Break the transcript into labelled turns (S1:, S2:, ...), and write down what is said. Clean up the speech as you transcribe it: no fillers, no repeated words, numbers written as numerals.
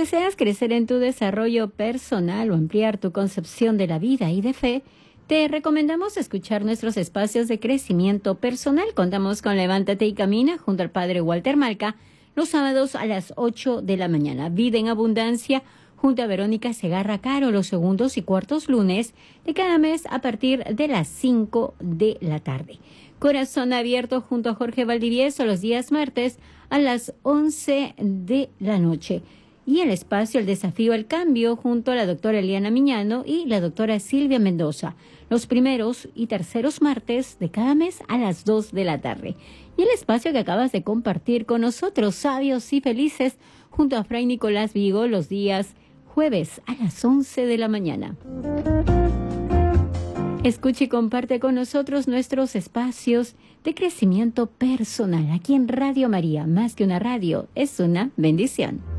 S1: deseas crecer en tu desarrollo personal o ampliar tu concepción de la vida y de fe, te recomendamos escuchar nuestros espacios de crecimiento personal. Contamos con Levántate y Camina junto al Padre Walter Malca los sábados a las 8 de la mañana. Vida en Abundancia junto a Verónica Segarra Caro los segundos y cuartos lunes de cada mes a partir de las 5 de la tarde. Corazón Abierto junto a Jorge Valdivieso los días martes a las 11 de la noche. Y el espacio El Desafío al Cambio junto a la doctora Eliana Miñano y la doctora Silvia Mendoza los primeros y terceros martes de cada mes a las 2 de la tarde. Y el espacio que acabas de compartir con nosotros, Sabios y Felices, junto a Fray Nicolás Vigo los días jueves a las 11 de la mañana. Escucha y comparte con nosotros nuestros espacios de crecimiento personal aquí en Radio María. Más que una radio, es una bendición.